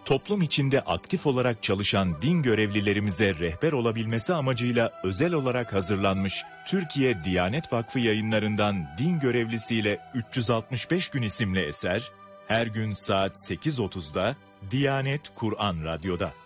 Toplum içinde aktif olarak çalışan din görevlilerimize rehber olabilmesi amacıyla özel olarak hazırlanmış Türkiye Diyanet Vakfı Yayınlarından Din Görevlisiyle 365 Gün isimli eser, her gün saat 8.30'da Diyanet Kur'an Radyo'da.